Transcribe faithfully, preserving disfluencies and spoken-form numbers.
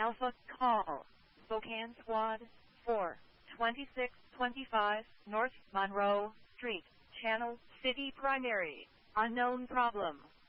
Alpha, call. Spokane Squad four, twenty-six twenty-five North Monroe Street, Channel City Primary. Unknown problem.